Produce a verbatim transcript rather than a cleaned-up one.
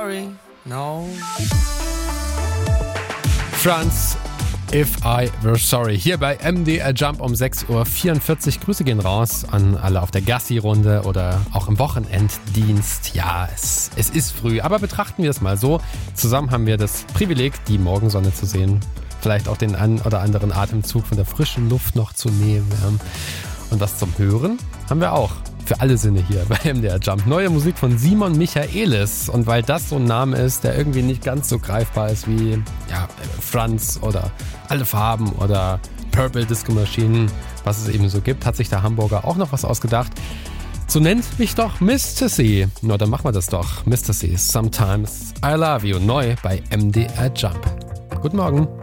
sorry, no. Franz, If I Were Sorry. Hier bei M D R Jump um sechs Uhr vierundvierzig. Grüße gehen raus an alle auf der Gassi-Runde oder auch im Wochenenddienst. Ja, es, es ist früh, aber betrachten wir es mal so. Zusammen haben wir das Privileg, die Morgensonne zu sehen. Vielleicht auch den einen oder anderen Atemzug von der frischen Luft noch zu nehmen. Und was zum Hören haben wir auch. Für alle Sinne hier bei M D R Jump. Neue Musik von Simon Michaelis. Und weil das so ein Name ist, der irgendwie nicht ganz so greifbar ist wie ja, Franz oder Alle Farben oder Purple Disco Machine, was es eben so gibt, hat sich der Hamburger auch noch was ausgedacht. So nennt mich doch Mister C. Na, dann machen wir das doch. Mister C, Sometimes I Love You. Neu bei M D R Jump. Guten Morgen.